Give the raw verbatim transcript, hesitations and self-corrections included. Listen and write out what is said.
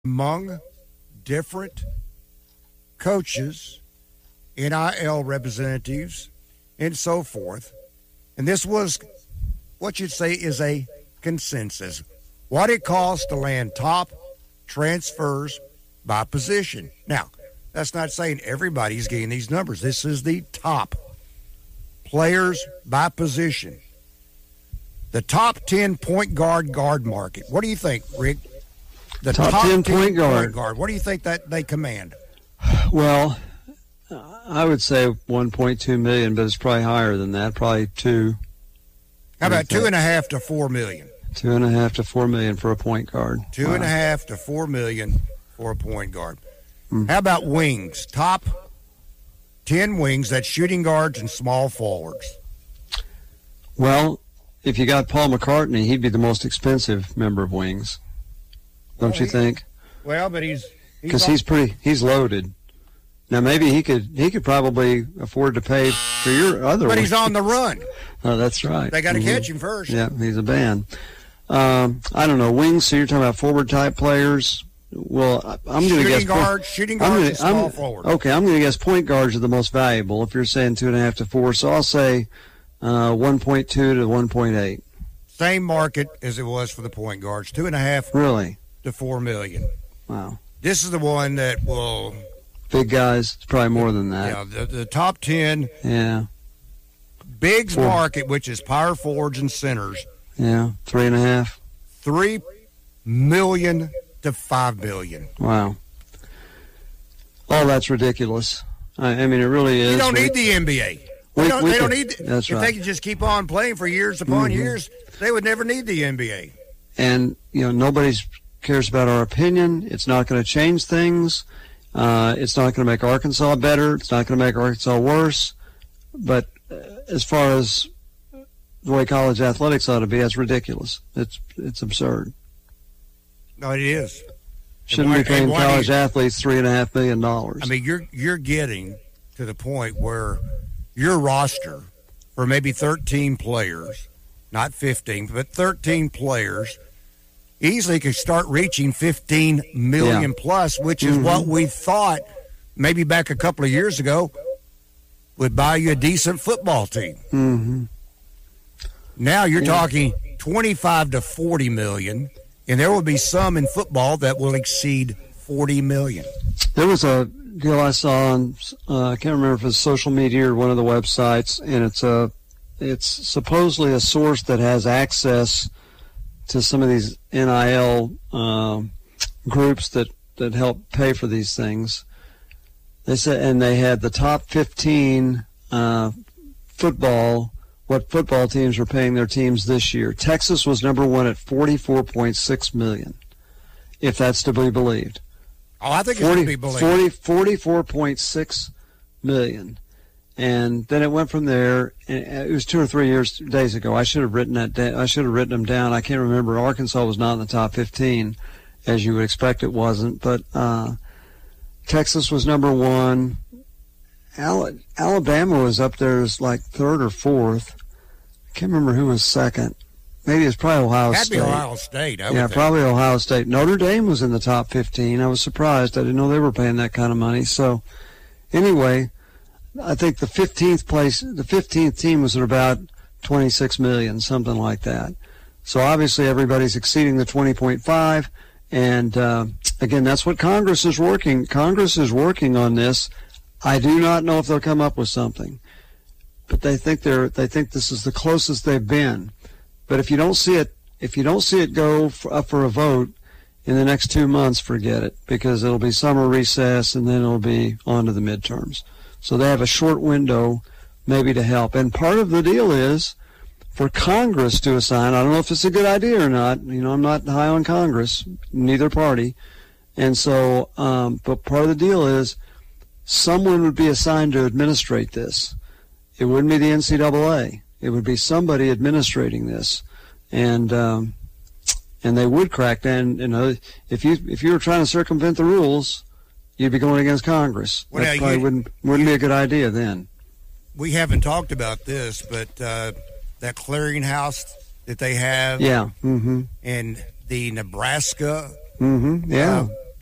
among different coaches, N I L representatives, and so forth. And this was what you'd say is a consensus. What it costs to land top transfers by position. Now, that's not saying everybody's getting these numbers. This is the top players by position. The top ten point guard guard market. What do you think, Rick? The top, top ten, ten point, guard. point guard. What do you think that they command? Well, I would say one point two million dollars, but it's probably higher than that, probably two. How about two and a half to four million? Two and a half to four million for a point guard. Two wow. and a half to four million for a point guard. Mm. How about wings? Top ten wings, that's shooting guards and small forwards. Well, if you got Paul McCartney, he'd be the most expensive member of wings. Don't well, you think? Well, but he's because he's, he's pretty he's loaded. Now maybe he could he could probably afford to pay for your other. But one. he's on the run. Oh, that's right. They got to mm-hmm. catch him first. Yeah, he's a band. Um, I don't know wings. So you're talking about forward type players. Well, I'm going to guess guards, shooting guards, gonna, and small I'm, forward. Okay, I'm going to guess point guards are the most valuable. If you're saying two and a half to four, so I'll say uh, one point two to one point eight. Same market as it was for the point guards, two and a half. Really? To four million. Wow. This is the one that will. Big guys, it's probably more than that. Yeah, the, the top ten. Yeah. Bigs Four. Market, which is power forwards and centers. Yeah, three and a half. Three million to five million. Wow. Oh, that's ridiculous. I, I mean, it really is. You don't we, need the N B A. We, they don't, we they could, don't need. That's if right. they could just keep on playing for years upon mm-hmm. years, they would never need the N B A. And you know, nobody cares about our opinion. It's not going to change things. Uh, it's not going to make Arkansas better. It's not going to make Arkansas worse. But uh, as far as the way college athletics ought to be, that's ridiculous. It's it's absurd. No, it is. Shouldn't be paying college you, athletes three and a half million dollars. I mean, you're you're getting to the point where your roster for maybe thirteen players, not fifteen, but thirteen players, easily could start reaching fifteen million yeah. plus, which is mm-hmm. what we thought maybe back a couple of years ago would buy you a decent football team. Mm-hmm. Now you're yeah. talking twenty-five to forty million, and there will be some in football that will exceed forty million. There was a deal I saw on uh, I can't remember if it's social media or one of the websites, and it's a it's supposedly a source that has access to some of these N I L uh, groups that, that help pay for these things. They said, and they had the top fifteen uh, football, what football teams were paying their teams this year. Texas was number one at forty-four point six million dollars, if that's to be believed. Oh, I think it's to be believed. forty, forty-four point six million dollars. And then it went from there. It was two or three years days ago. I should have written that. Da- I should have written them down. I can't remember. Arkansas was not in the top fifteen, as you would expect. It wasn't. But uh, Texas was number one. Al- Alabama was up there as like third or fourth. I can't remember who was second. Maybe it's probably Ohio That'd State. That'd be Ohio State. I yeah, would probably think. Ohio State. Notre Dame was in the top fifteen. I was surprised. I didn't know they were paying that kind of money. So, anyway. I think the fifteenth place, the fifteenth team was at about twenty-six million, something like that. So obviously everybody's exceeding the twenty point five, and uh, again, that's what Congress is working. Congress is working on this. I do not know if they'll come up with something, but they think they're they think this is the closest they've been. But if you don't see it, if you don't see it go for, up for a vote in the next two months, forget it, because it'll be summer recess and then it'll be on to the midterms. So they have a short window maybe to help. And part of the deal is for Congress to assign, I don't know if it's a good idea or not. You know, I'm not high on Congress, neither party. And so, um, but part of the deal is someone would be assigned to administrate this. It wouldn't be the N C double A. It would be somebody administrating this. And, um, and they would crack down. You know, if you, if you were trying to circumvent the rules, you'd be going against Congress. Well, that now, probably you, wouldn't wouldn't you, be a good idea then. We haven't talked about this, but uh, that clearinghouse that they have, yeah, mm-hmm. and the Nebraska, mm-hmm. yeah, uh,